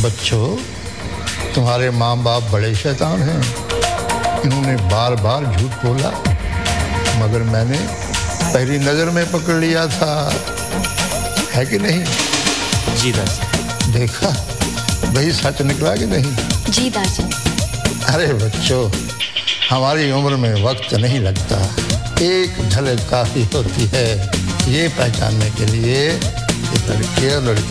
बच्चों, तुम्हारे माँ बाप बड़े शैतान हैं। इन्होंने बार बार झूठ बोला, मगर मैंने पहली नजर में पकड़ लिया था, है कि नहीं? जी दादी। देखा, वही सच निकला कि नहीं? जी दादी। अरे बच्चों, हमारी उम्र में वक्त नहीं लगता, एक झलक काफी होती है ये पहचानने के लिए कि लड़के और लड़की